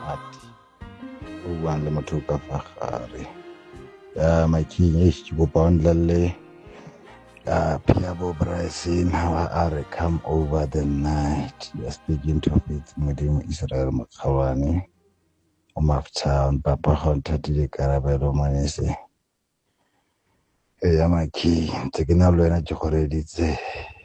Mati o buang le motho ka fa gare Making ke kopa o ndlelle Piabo Bryson how are come over the night. You're speaking to Faith Modimo Israel Makhawane o Maftown Papa go nthatile karabelo manese ya Making ntse ke na le wena ke go reditse